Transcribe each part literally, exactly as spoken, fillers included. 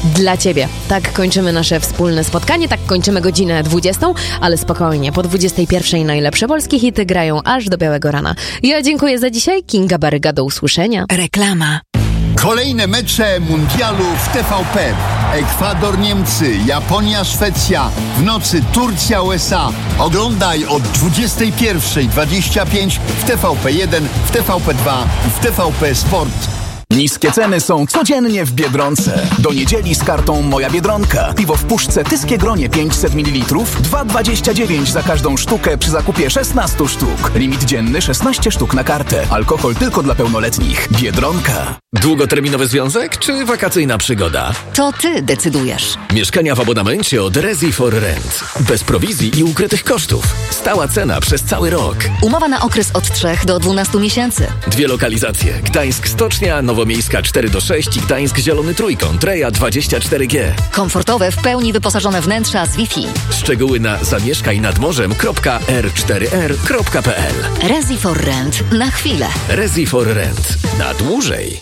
dla Ciebie. Tak kończymy nasze wspólne spotkanie, tak kończymy godzinę dwudziestą, ale spokojnie, po dwudziestej pierwszej najlepsze polskie hity grają aż do białego rana. Ja dziękuję za dzisiaj, Kinga Baryga, do usłyszenia. Reklama. Kolejne mecze mundialu w T V P. Ekwador, Niemcy, Japonia, Szwecja. W nocy Turcja, U S A. Oglądaj od dwudziestej pierwszej dwadzieścia pięć w T V P jeden, w T V P dwa i w T V P Sport. Niskie ceny są codziennie w Biedronce. Do niedzieli z kartą Moja Biedronka. Piwo w puszce Tyskie Gronie pięćset mililitrów, dwa dwadzieścia dziewięć za każdą sztukę przy zakupie szesnaście sztuk. Limit dzienny szesnaście sztuk na kartę. Alkohol tylko dla pełnoletnich. Biedronka. Długoterminowy związek czy wakacyjna przygoda? To ty decydujesz. Mieszkania w abonamencie od Resi for Rent. Bez prowizji i ukrytych kosztów. Stała cena przez cały rok. Umowa na okres od trzech do dwunastu miesięcy. Dwie lokalizacje. Gdańsk Stocznia, Nowomiejska cztery do sześciu i Gdańsk Zielony Trójkąt, Reja dwadzieścia cztery G. Komfortowe, w pełni wyposażone wnętrza z Wi-Fi. Szczegóły na zamieszkaj nad morzem kropka r cztery r kropka p l. Resi for Rent. Na chwilę. Resi for Rent. Na dłużej.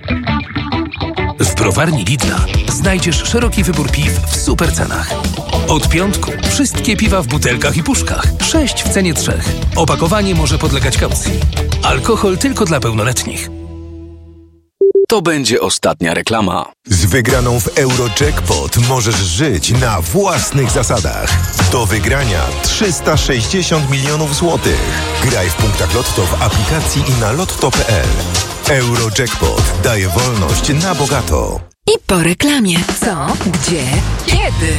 W browarni Lidla znajdziesz szeroki wybór piw w super cenach. Od piątku wszystkie piwa w butelkach i puszkach. Sześć w cenie trzech. Opakowanie może podlegać kaucji. Alkohol tylko dla pełnoletnich. To będzie ostatnia reklama. Z wygraną w Eurojackpot możesz żyć na własnych zasadach. Do wygrania trzysta sześćdziesiąt milionów złotych. Graj w punktach Lotto w aplikacji i na lotto kropka p l. Eurojackpot daje wolność na bogato. I po reklamie. Co? Gdzie? Kiedy?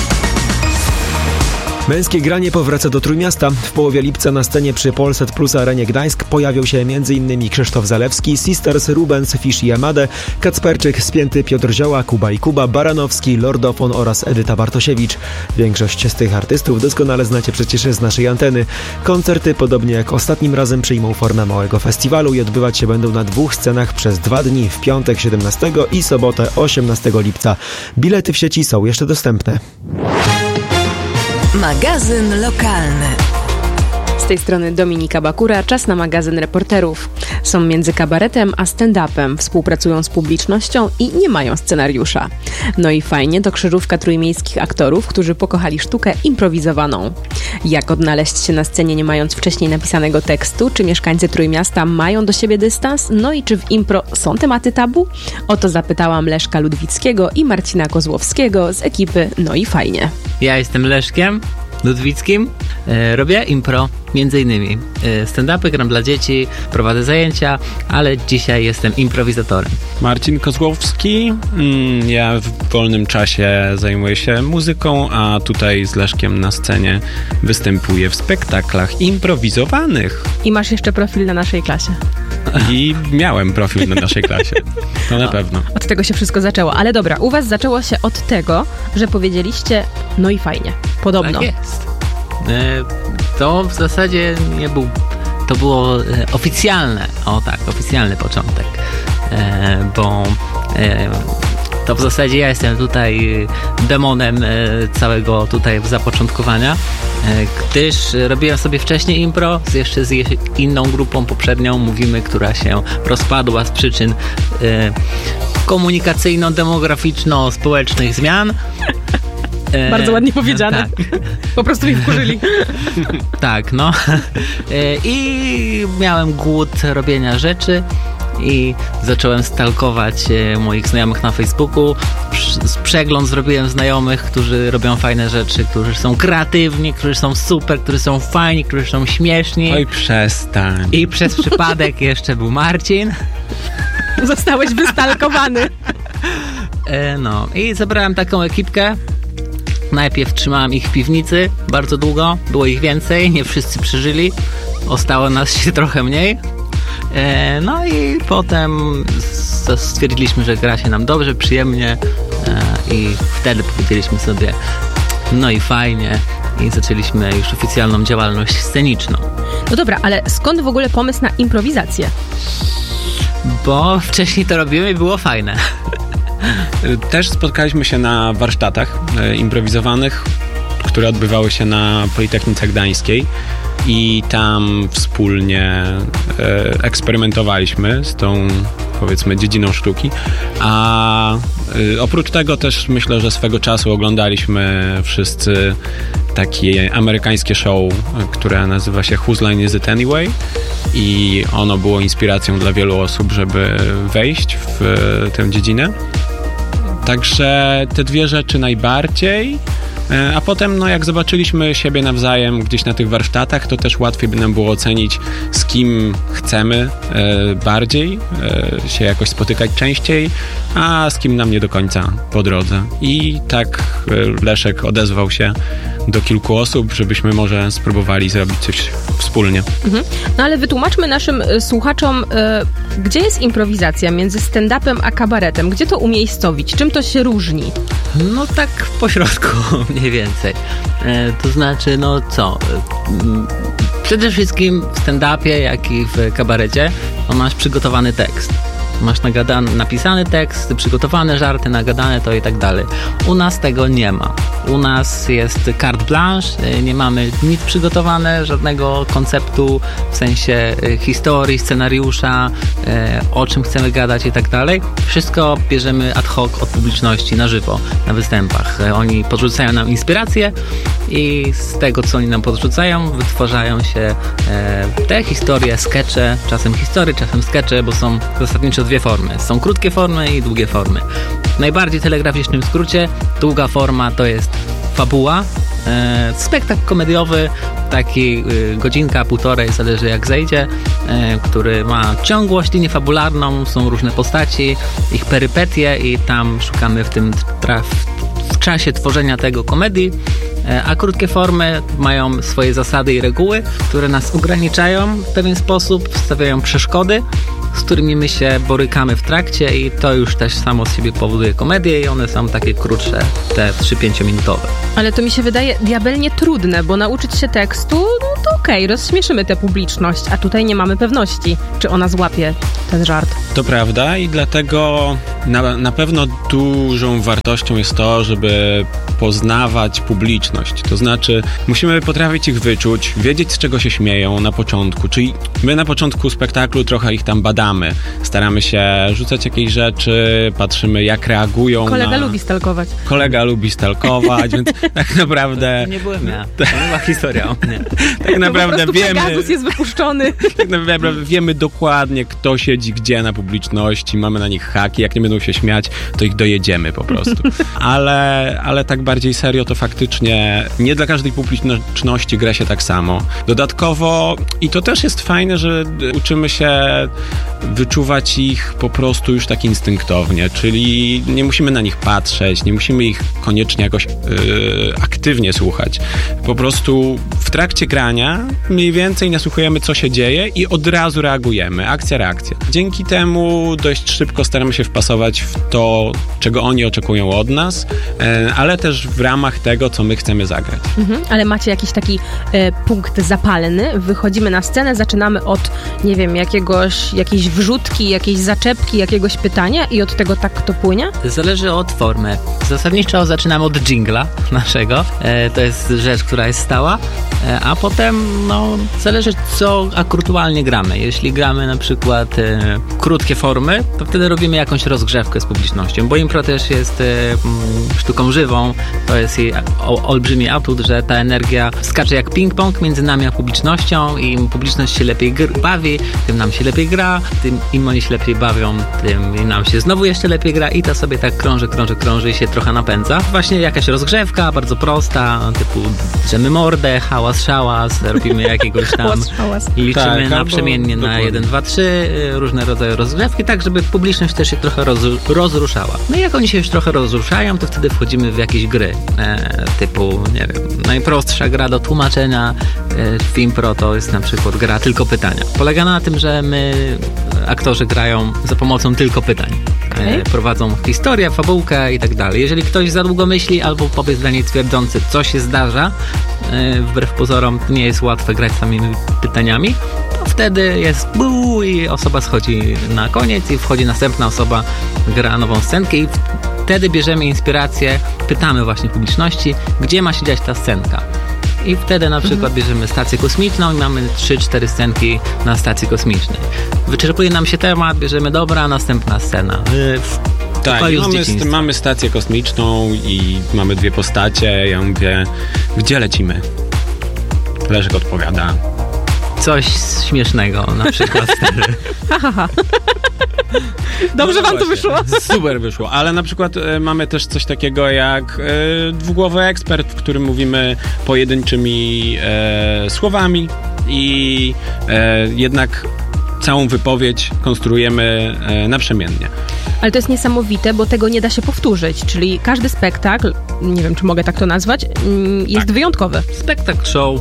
Męskie granie powraca do Trójmiasta. W połowie lipca na scenie przy Polsat Plus Arenie Gdańsk pojawią się m.in. Krzysztof Zalewski, Sisters, Rubens, Fish i Amade, Kacperczyk, Spięty, Piotr Zioła, Kuba i Kuba, Baranowski, Lordofon oraz Edyta Bartosiewicz. Większość z tych artystów doskonale znacie przecież z naszej anteny. Koncerty, podobnie jak ostatnim razem, przyjmą formę małego festiwalu i odbywać się będą na dwóch scenach przez dwa dni, w piątek siedemnastego i sobotę osiemnastego lipca. Bilety w sieci są jeszcze dostępne. Magazyn lokalny. Z tej strony Dominika Bakura, czas na magazyn reporterów. Są między kabaretem a stand-upem, współpracują z publicznością i nie mają scenariusza. No i fajnie, to krzyżówka trójmiejskich aktorów, którzy pokochali sztukę improwizowaną. Jak odnaleźć się na scenie nie mając wcześniej napisanego tekstu? Czy mieszkańcy Trójmiasta mają do siebie dystans? No i czy w impro są tematy tabu? O to zapytałam Leszka Ludwickiego i Marcina Kozłowskiego z ekipy No i Fajnie. Ja jestem Leszkiem Ludwickim, e, robię impro, między innymi e, stand-upy, gram dla dzieci, prowadzę zajęcia, ale dzisiaj jestem improwizatorem. Marcin Kozłowski, mm, ja w wolnym czasie zajmuję się muzyką, a tutaj z Leszkiem na scenie występuję w spektaklach improwizowanych. I masz jeszcze profil na naszej klasie. I miałem profil na naszej klasie, to na pewno. Od tego się wszystko zaczęło, ale dobra, u was zaczęło się od tego, że powiedzieliście no i fajnie, podobno. Tak jest. E, to w zasadzie nie był, to było e, oficjalne, o tak, oficjalny początek, e, bo e, to w zasadzie ja jestem tutaj demonem e, całego tutaj zapoczątkowania, e, gdyż robiłem sobie wcześniej impro z jeszcze z inną grupą poprzednią, mówimy, która się rozpadła z przyczyn e, komunikacyjno-demograficzno-społecznych zmian. E, Bardzo ładnie powiedziane. Tak. Po prostu mnie wkurzyli. Tak, no. E, I miałem głód robienia rzeczy i zacząłem stalkować e, moich znajomych na Facebooku. Z przegląd zrobiłem znajomych, którzy robią fajne rzeczy, którzy są kreatywni, którzy są super, którzy są fajni, którzy są śmieszni. Oj, przestań. I przez przypadek jeszcze był Marcin. Zostałeś wystalkowany. E, no i zebrałem taką ekipkę. Najpierw trzymałem ich w piwnicy bardzo długo, było ich więcej, nie wszyscy przeżyli, ostało nas się trochę mniej. E, no i potem stwierdziliśmy, że gra się nam dobrze, przyjemnie e, i wtedy powiedzieliśmy sobie no i fajnie i zaczęliśmy już oficjalną działalność sceniczną. No dobra, ale skąd w ogóle pomysł na improwizację? Bo wcześniej to robiłem i było fajne. Też spotkaliśmy się na warsztatach e, improwizowanych, które odbywały się na Politechnice Gdańskiej i tam wspólnie e, eksperymentowaliśmy z tą, powiedzmy, dziedziną sztuki, a e, Y, oprócz tego też myślę, że swego czasu oglądaliśmy wszyscy takie amerykańskie show, które nazywa się Whose Line Is It Anyway? I ono było inspiracją dla wielu osób, żeby wejść w tę dziedzinę. Także te dwie rzeczy najbardziej. A potem, no jak zobaczyliśmy siebie nawzajem gdzieś na tych warsztatach, to też łatwiej by nam było ocenić, z kim chcemy e, bardziej e, się jakoś spotykać częściej, a z kim nam nie do końca po drodze. I tak e, Leszek odezwał się do kilku osób, żebyśmy może spróbowali zrobić coś wspólnie. Mhm. No ale wytłumaczmy naszym y, słuchaczom, y, gdzie jest improwizacja między stand-upem a kabaretem? Gdzie to umiejscowić? Czym to się różni? No tak po środku mniej więcej. E, to znaczy, no co? E, przede wszystkim w stand-upie, jak i w kabarecie, no masz przygotowany tekst. Masz nagadany, napisany tekst, przygotowane żarty, nagadane to i tak dalej. U nas tego nie ma. U nas jest carte blanche, nie mamy nic przygotowane, żadnego konceptu w sensie historii, scenariusza, o czym chcemy gadać i tak dalej. Wszystko bierzemy ad hoc od publiczności, na żywo, na występach. Oni podrzucają nam inspiracje i z tego, co oni nam podrzucają, wytwarzają się te historie, skecze, czasem historie, czasem skecze, bo są zasadniczo dwie formy. Są krótkie formy i długie formy. W najbardziej telegraficznym skrócie długa forma to jest fabuła, e, spektakl komediowy, taki e, godzinka, półtorej, zależy jak zejdzie, e, który ma ciągłość, linię fabularną, są różne postaci, ich perypetie i tam szukamy w tym traf, w czasie tworzenia tego komedii, e, a krótkie formy mają swoje zasady i reguły, które nas ograniczają w pewien sposób, stawiają przeszkody, z którymi my się borykamy w trakcie i to już też samo z siebie powoduje komedię i one są takie krótsze, te trzy-pięciominutowe. Ale to mi się wydaje diabelnie trudne, bo nauczyć się tekstu, no to okej, okay, rozśmieszymy tę publiczność, a tutaj nie mamy pewności, czy ona złapie ten żart. To prawda i dlatego na, na pewno dużą wartością jest to, żeby poznawać publiczność. To znaczy musimy potrafić ich wyczuć, wiedzieć, z czego się śmieją na początku, czyli my na początku spektaklu trochę ich tam badamy. Staramy się rzucać jakieś rzeczy, patrzymy jak reagują. Kolega na... lubi stalkować. Kolega lubi stalkować, więc tak naprawdę... Nie byłem ja. To była historia o mnie. Tak naprawdę po wiemy... Pegasus jest wypuszczony. Tak naprawdę wiemy dokładnie, kto siedzi gdzie na publiczności, mamy na nich haki, jak nie będą się śmiać, to ich dojedziemy po prostu. Ale, ale tak bardziej serio to faktycznie nie dla każdej publiczności gra się tak samo. Dodatkowo, i to też jest fajne, że uczymy się wyczuwać ich po prostu już tak instynktownie, czyli nie musimy na nich patrzeć, nie musimy ich koniecznie jakoś yy, aktywnie słuchać. Po prostu w trakcie grania mniej więcej nasłuchujemy, co się dzieje i od razu reagujemy. Akcja, reakcja. Dzięki temu dość szybko staramy się wpasować w to, czego oni oczekują od nas, yy, ale też w ramach tego, co my chcemy zagrać. Mhm, ale macie jakiś taki e, punkt zapalny, wychodzimy na scenę, zaczynamy od, nie wiem, jakiegoś, jakiejś wrzutki, jakiejś zaczepki, jakiegoś pytania i od tego tak to płynie? Zależy od formy. Zasadniczo zaczynamy od dżingla naszego. E, to jest rzecz, która jest stała, e, a potem no, zależy co aktualnie gramy. Jeśli gramy na przykład e, krótkie formy, to wtedy robimy jakąś rozgrzewkę z publicznością, bo impro też jest e, m, sztuką żywą. To jest jej o, olbrzymi atut, że ta energia skacze jak ping-pong między nami a publicznością i im publiczność się lepiej gr- bawi, tym nam się lepiej gra, tym im oni się lepiej bawią, tym nam się znowu jeszcze lepiej gra i to sobie tak krąży, krąży, krąży i się trochę napędza. Właśnie jakaś rozgrzewka, bardzo prosta, typu drzemy mordę, hałas, szałas, robimy jakiegoś tam, hałas, hałas. liczymy tak, naprzemiennie na jeden, dwa, trzy, różne rodzaje rozgrzewki, tak żeby publiczność też się trochę roz, rozruszała. No i jak oni się już trochę rozruszają, to wtedy wchodzimy w jakieś gry, e, typu, nie wiem, najprostsza gra do tłumaczenia e, w impro to jest na przykład gra tylko pytania. Polega na tym, że my, aktorzy grają za pomocą tylko pytań. Okay. E, prowadzą historię, fabułkę i tak dalej. Jeżeli ktoś za długo myśli albo powie zdanie twierdzące, co się zdarza, e, wbrew pozorom nie jest łatwe grać samymi pytaniami, to wtedy jest buu i osoba schodzi na koniec i wchodzi następna osoba, gra nową scenkę i wtedy bierzemy inspirację, pytamy właśnie publiczności, gdzie ma się dziać ta scenka. I wtedy na przykład bierzemy stację kosmiczną i mamy trzy cztery scenki na stacji kosmicznej. Wyczerpuje nam się temat, bierzemy dobra, następna scena. Tak, mamy, st- mamy stację kosmiczną i mamy dwie postacie. Ja mówię, gdzie lecimy? Leszek odpowiada. Coś śmiesznego, na przykład wtedy. Dobrze no wam to wyszło? Super wyszło, ale na przykład e, mamy też coś takiego jak e, dwugłowy ekspert, w którym mówimy pojedynczymi e, słowami i e, jednak całą wypowiedź konstruujemy e, naprzemiennie. Ale to jest niesamowite, bo tego nie da się powtórzyć, czyli każdy spektakl, nie wiem, czy mogę tak to nazwać, jest tak. wyjątkowy. Spektakl show.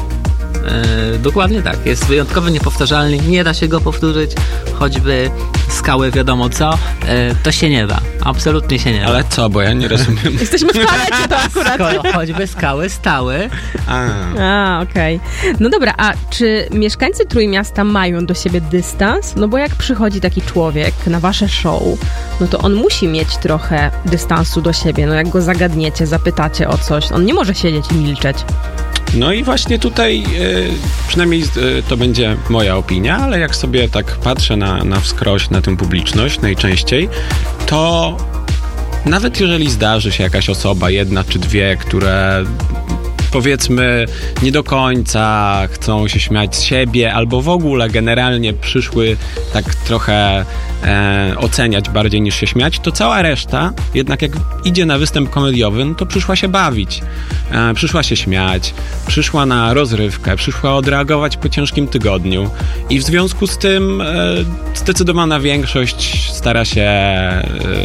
Yy, dokładnie tak, jest wyjątkowy, niepowtarzalny, nie da się go powtórzyć, choćby skały wiadomo co, yy, to się nie da, absolutnie się nie da. Ale co, bo ja nie rozumiem. Jesteśmy w toalecie to akurat. Skoro choćby skały stały. A, a okej. Okay. No dobra, a czy mieszkańcy Trójmiasta mają do siebie dystans? No bo jak przychodzi taki człowiek na wasze show, no to on musi mieć trochę dystansu do siebie, no jak go zagadniecie, zapytacie o coś, on nie może siedzieć i milczeć. No i właśnie tutaj, y, przynajmniej y, to będzie moja opinia, ale jak sobie tak patrzę na, na wskroś, na tę publiczność najczęściej, to nawet jeżeli zdarzy się jakaś osoba, jedna czy dwie, które powiedzmy nie do końca chcą się śmiać z siebie, albo w ogóle generalnie przyszły tak trochę e, oceniać bardziej niż się śmiać, to cała reszta jednak jak idzie na występ komediowy, no to przyszła się bawić, e, przyszła się śmiać, przyszła na rozrywkę, przyszła odreagować po ciężkim tygodniu i w związku z tym e, zdecydowana większość stara się e,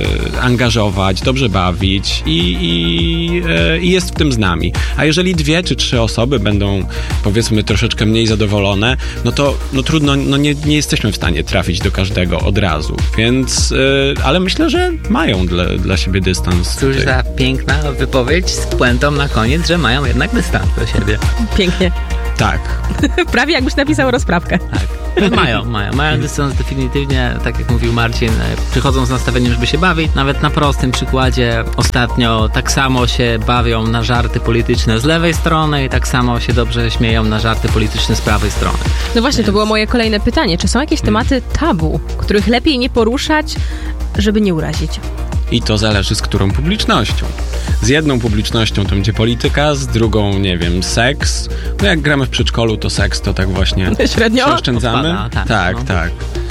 angażować, dobrze bawić i, i, e, i jest w tym z nami. A jeżeli dwie czy trzy osoby będą, powiedzmy, troszeczkę mniej zadowolone, no to no trudno, no nie, nie jesteśmy w stanie trafić do każdego od razu, więc, yy, ale myślę, że mają dla, dla siebie dystans. Cóż za piękna wypowiedź z puentą na koniec, że mają jednak dystans do siebie. Pięknie. Tak. Prawie jakbyś napisał rozprawkę. Tak. Mają, mają. Mają dystans definitywnie, tak jak mówił Marcin, przychodzą z nastawieniem, żeby się bawić. Nawet na prostym przykładzie ostatnio tak samo się bawią na żarty polityczne z lewej strony i tak samo się dobrze śmieją na żarty polityczne z prawej strony. No właśnie, Więc... to było moje kolejne pytanie. Czy są jakieś tematy tabu, których lepiej nie poruszać, żeby nie urazić? I to zależy z którą publicznością. Z jedną publicznością to będzie polityka, z drugą, nie wiem, seks. No jak gramy w przedszkolu, to seks to tak właśnie średnio oszczędzamy. Odpada, tak, tak, no. tak.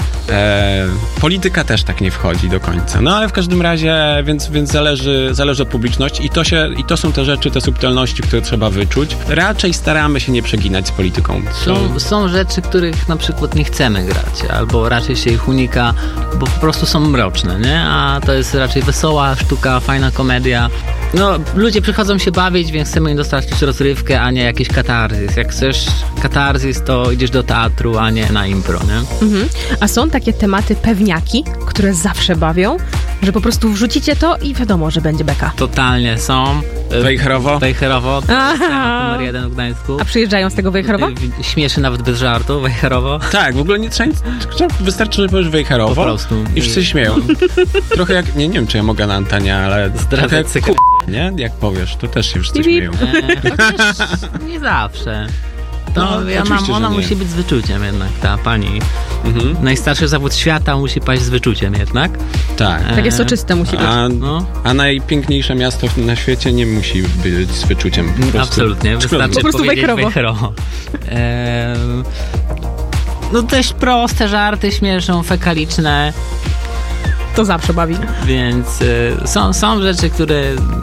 E, polityka też tak nie wchodzi do końca. No ale w każdym razie, więc, więc zależy, zależy od publiczności i to, się, i to są te rzeczy, te subtelności, które trzeba wyczuć. Raczej staramy się nie przeginać z polityką. Są, są rzeczy, których na przykład nie chcemy grać, albo raczej się ich unika, bo po prostu są mroczne, nie? A to jest raczej wesoła sztuka, fajna komedia. No, ludzie przychodzą się bawić, więc chcemy im dostarczyć rozrywkę, a nie jakiś katarzys. Jak chcesz katarzys, to idziesz do teatru, a nie na impro, nie? Mhm. A są takie tematy pewniaki, które zawsze bawią, że po prostu wrzucicie to i wiadomo, że będzie beka. Totalnie są. Wejherowo? Wejherowo, to jest numer jeden w Gdańsku. A przyjeżdżają z tego Wejherowa? Śmieszy nawet bez żartu, Wejherowo. Tak, w ogóle nie trzeba, wystarczy, że powiesz Wejherowo po prostu. I wszyscy się śmieją. Trochę jak, nie, nie wiem, czy ja mogę na antenie, ale trochę jak ku... nie? Jak powiesz, to też się wszyscy śmieją. Eee, nie zawsze. To no, ja mam, ona musi być z wyczuciem jednak, ta pani. Mhm. Najstarszy zawód świata musi paść z wyczuciem jednak. Tak. E... Takie soczyste musi być. A, no. a najpiękniejsze miasto na świecie nie musi być z wyczuciem. Po prostu. Absolutnie, wystarczy po prostu powiedzieć Wejherowo. E... No dość proste żarty śmieszą, fekaliczne. To zawsze bawi. Więc y, są, są rzeczy, które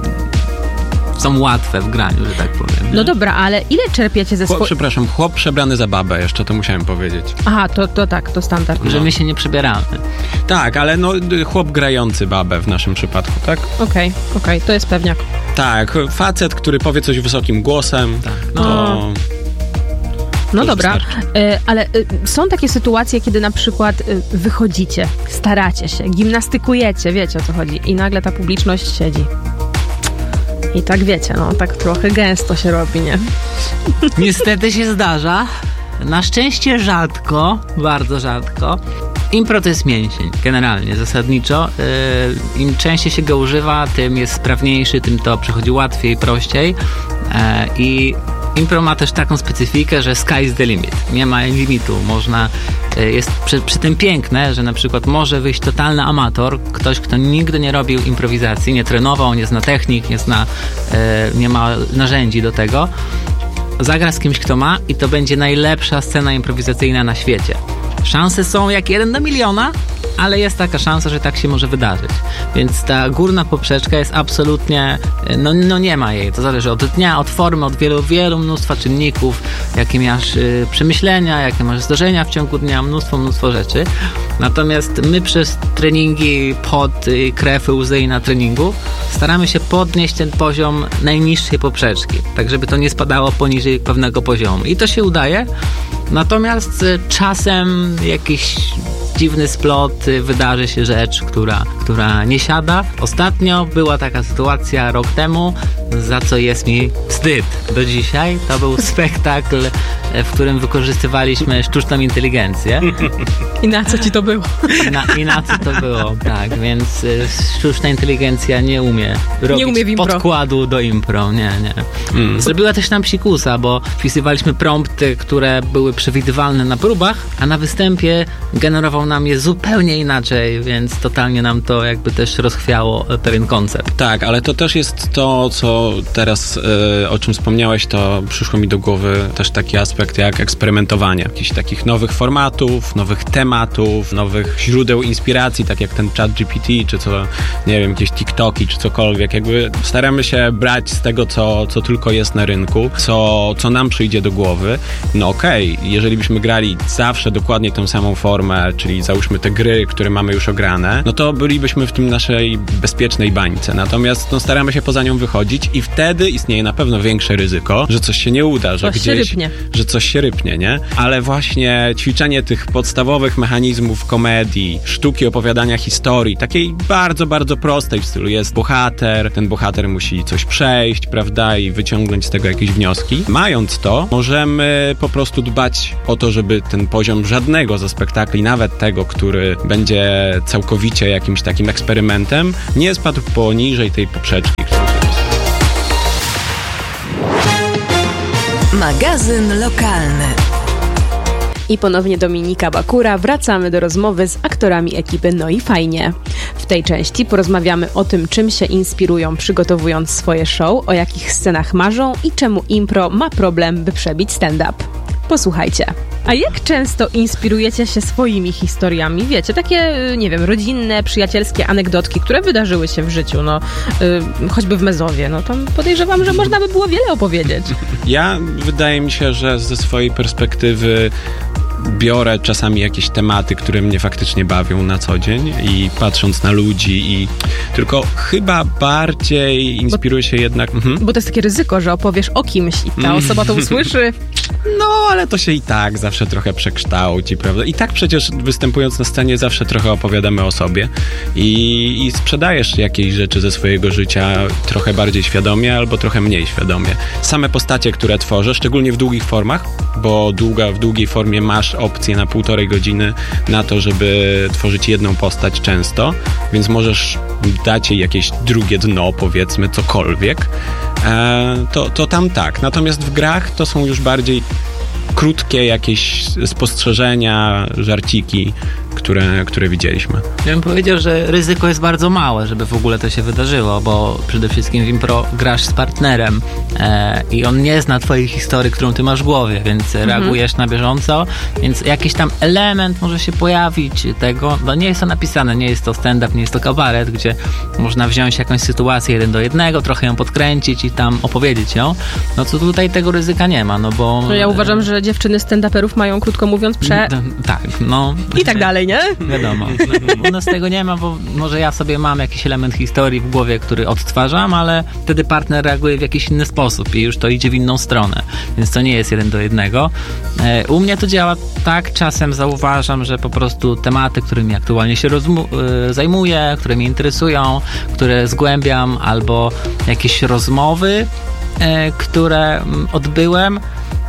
są łatwe w graniu, że tak powiem. Nie? No dobra, ale ile czerpiecie ze swojego... Przepraszam, chłop przebrany za babę, jeszcze to musiałem powiedzieć. Aha, to, to tak, to standard. No. Że my się nie przebieramy. Tak, ale no chłop grający babę w naszym przypadku, tak? Okej, okay, okej, okay, to jest pewniak. Tak, facet, który powie coś wysokim głosem, tak. No. to... No dobra, y, ale y, są takie sytuacje, kiedy na przykład y, wychodzicie, staracie się, gimnastykujecie, wiecie o co chodzi i nagle ta publiczność siedzi. I tak wiecie, no tak trochę gęsto się robi, nie? Niestety się zdarza. Na szczęście rzadko, bardzo rzadko. Impro to jest mięsień, generalnie, zasadniczo. Yy, Im częściej się go używa, tym jest sprawniejszy, tym to przychodzi łatwiej, prościej. Yy, I Impro ma też taką specyfikę, że sky's the limit. Nie ma limitu. Można, jest przy, przy tym piękne, że na przykład może wyjść totalny amator, ktoś, kto nigdy nie robił improwizacji, nie trenował, nie zna technik, nie zna, nie ma narzędzi do tego, zagra z kimś, kto ma i to będzie najlepsza scena improwizacyjna na świecie. Szanse są jak jeden do miliona, ale jest taka szansa, że tak się może wydarzyć. Więc ta górna poprzeczka jest absolutnie, no, no nie ma jej. To zależy od dnia, od formy, od wielu, wielu mnóstwa czynników, jakie masz y, przemyślenia, jakie masz zdarzenia w ciągu dnia, mnóstwo, mnóstwo rzeczy. Natomiast my przez treningi, pod y, krew, łzy i na treningu staramy się podnieść ten poziom najniższej poprzeczki, tak żeby to nie spadało poniżej pewnego poziomu. I to się udaje. Natomiast y, czasem jakiś dziwny splot, wydarzy się rzecz, która, która nie siada. Ostatnio była taka sytuacja rok temu, za co jest mi wstyd do dzisiaj. To był spektakl, w którym wykorzystywaliśmy sztuczną inteligencję. I na co ci to było? I na, i na co to było, tak. Więc y, sztuczna inteligencja nie umie robić nie umie w impro. podkładu do impro. Nie, nie. Mm. Zrobiła też nam psikusa, bo wpisywaliśmy prompty, które były przewidywalne na próbach, a na występie generował nam je zupełnie inaczej, więc totalnie nam to jakby też rozchwiało pewien koncept. Tak, ale to też jest to, co teraz, y, o czym wspomniałeś, to przyszło mi do głowy też taki aspekt jak eksperymentowanie. Jakichś takich nowych formatów, nowych tematów, nowych źródeł inspiracji, tak jak ten ChatGPT, czy co, nie wiem, jakieś TikToki, czy cokolwiek. Jakby staramy się brać z tego, co, co tylko jest na rynku, co, co nam przyjdzie do głowy. No okej, okay, jeżeli byśmy grali zawsze dokładnie tą samą formę, czyli załóżmy te gry, które mamy już ograne, no to bylibyśmy w tym naszej bezpiecznej bańce. Natomiast no, staramy się poza nią wychodzić i wtedy istnieje na pewno większe ryzyko, że coś się nie uda, że coś gdzieś, się rypnie. że coś się rypnie, nie? Ale właśnie ćwiczenie tych podstawowych mechanizmów komedii, sztuki opowiadania historii, takiej bardzo, bardzo prostej w stylu jest bohater, ten bohater musi coś przejść, prawda, i wyciągnąć z tego jakieś wnioski. Mając to, możemy po prostu dbać o to, żeby ten poziom żadnego ze spektakli, nawet tego, który będzie całkowicie jakimś takim eksperymentem, nie spadł poniżej tej poprzeczki. Magazyn lokalny. I ponownie Dominika Bakura. Wracamy do rozmowy z aktorami ekipy No i Fajnie. W tej części porozmawiamy o tym, czym się inspirują przygotowując swoje show, o jakich scenach marzą i czemu impro ma problem, by przebić stand-up. Posłuchajcie. A jak często inspirujecie się swoimi historiami? Wiecie, takie, nie wiem, rodzinne, przyjacielskie anegdotki, które wydarzyły się w życiu, no, yy, choćby w Mezowie, no tam podejrzewam, że można by było wiele opowiedzieć. Ja, wydaje mi się, że ze swojej perspektywy biorę czasami jakieś tematy, które mnie faktycznie bawią na co dzień i patrząc na ludzi i tylko chyba bardziej inspiruję się jednak... Mhm. Bo to jest takie ryzyko, że opowiesz o kimś i ta osoba to usłyszy. No, ale to się i tak zawsze trochę przekształci, prawda? I tak przecież występując na scenie zawsze trochę opowiadamy o sobie i, i sprzedajesz jakieś rzeczy ze swojego życia trochę bardziej świadomie albo trochę mniej świadomie. Same postacie, które tworzę, szczególnie w długich formach, bo długa, w długiej formie masz opcję na półtorej godziny na to, żeby tworzyć jedną postać często, więc możesz dać jej jakieś drugie dno, powiedzmy, cokolwiek, e, to, to tam tak. Natomiast w grach to są już bardziej krótkie jakieś spostrzeżenia, żarciki, które, które widzieliśmy. Ja bym powiedział, że ryzyko jest bardzo małe, żeby w ogóle to się wydarzyło, bo przede wszystkim w impro grasz z partnerem e, i on nie zna twojej historii, którą ty masz w głowie, więc mhm. reagujesz na bieżąco, więc jakiś tam element może się pojawić tego, no nie jest to napisane, nie jest to stand-up, nie jest to kabaret, gdzie można wziąć jakąś sytuację jeden do jednego, trochę ją podkręcić i tam opowiedzieć ją, no to tutaj tego ryzyka nie ma, no bo... No ja uważam, że dziewczyny stand-uperów mają, krótko mówiąc, prze... No, tak, no... I tak dalej, nie? Wiadomo. U nas tego nie ma, bo może ja sobie mam jakiś element historii w głowie, który odtwarzam, ale wtedy partner reaguje w jakiś inny sposób i już to idzie w inną stronę. Więc to nie jest jeden do jednego. U mnie to działa tak, czasem zauważam, że po prostu tematy, którymi aktualnie się rozmu- zajmuję, które mnie interesują, które zgłębiam, albo jakieś rozmowy, które odbyłem,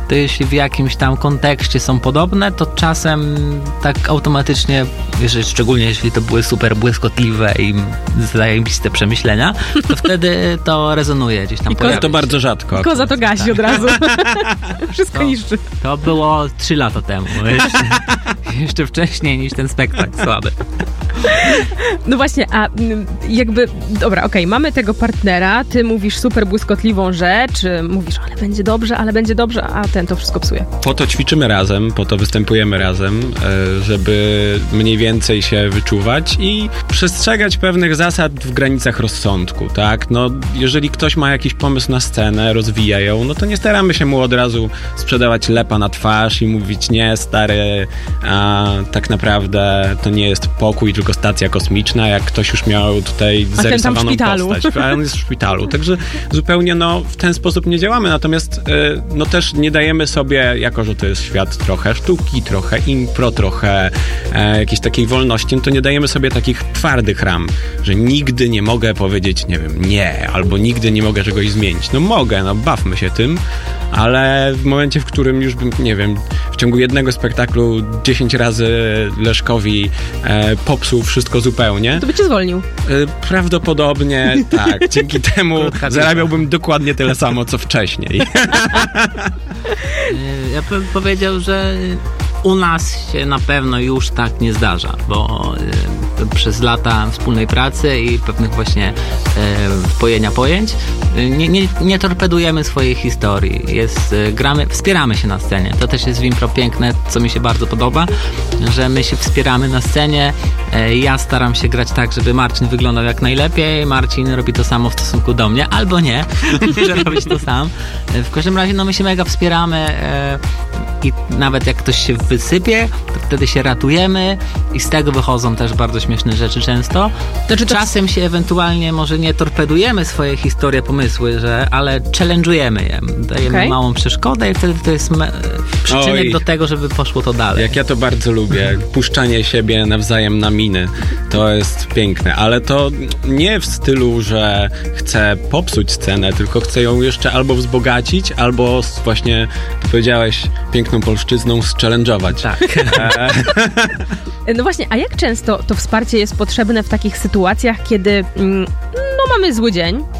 to jeśli w jakimś tam kontekście są podobne, to czasem tak automatycznie, jeżeli, szczególnie jeśli to były super błyskotliwe i zajebiste przemyślenia, to wtedy to rezonuje gdzieś tam. I ko- to bardzo rzadko. Koza to gasi tak. od razu. Wszystko to, niszczy. To było trzy lata temu. Jeszcze, jeszcze wcześniej niż ten spektakl słaby. No właśnie, a jakby, dobra, okej, okay, mamy tego partnera, ty mówisz super błyskotliwą rzecz, mówisz, ale będzie dobrze, ale będzie dobrze, a ten to wszystko psuje. Po to ćwiczymy razem, po to występujemy razem, żeby mniej więcej się wyczuwać i przestrzegać pewnych zasad w granicach rozsądku, tak? No, jeżeli ktoś ma jakiś pomysł na scenę, rozwija ją, no to nie staramy się mu od razu sprzedawać lepa na twarz i mówić, nie, stary, a tak naprawdę to nie jest pokój, tylko stacja kosmiczna, jak ktoś już miał tutaj zarysowaną postać. A on jest w szpitalu. Także zupełnie no, w ten sposób nie działamy. Natomiast yy, no też nie dajemy sobie, jako że to jest świat trochę sztuki, trochę impro, trochę e, jakiejś takiej wolności, no to nie dajemy sobie takich twardych ram, że nigdy nie mogę powiedzieć, nie wiem, nie, albo nigdy nie mogę czegoś zmienić. No mogę, no bawmy się tym, ale w momencie, w którym już bym, nie wiem, w ciągu jednego spektaklu dziesięć razy Leszkowi e, popsuł wszystko zupełnie. To by cię zwolnił. E, prawdopodobnie tak. Dzięki temu zarabiałbym dokładnie tyle samo, co wcześniej. Ja bym powiedział, że u nas się na pewno już tak nie zdarza, bo y, przez lata wspólnej pracy i pewnych właśnie y, wpojenia pojęć y, nie, nie, nie torpedujemy swojej historii. Jest, y, gramy, wspieramy się na scenie. To też jest w impro piękne, co mi się bardzo podoba, że my się wspieramy na scenie. Y, ja staram się grać tak, żeby Marcin wyglądał jak najlepiej. Marcin robi to samo w stosunku do mnie, albo nie, że robić to sam. Y, w każdym razie no my się mega wspieramy y, i nawet jak ktoś się wysypie, to wtedy się ratujemy i z tego wychodzą też bardzo śmieszne rzeczy często. Znaczy to... Czasem się ewentualnie może nie torpedujemy swoje historie, pomysły, że, ale challenge'ujemy je. Dajemy okay. małą przeszkodę i wtedy to jest me- przyczynek Oj. do tego, żeby poszło to dalej. Jak ja to bardzo lubię. Puszczanie siebie nawzajem na miny. To jest piękne, ale to nie w stylu, że chcę popsuć scenę, tylko chcę ją jeszcze albo wzbogacić, albo właśnie, ty powiedziałeś piękną polszczyzną, zchallenge'ować. Tak. No właśnie, a jak często to wsparcie jest potrzebne w takich sytuacjach, kiedy no mamy zły dzień,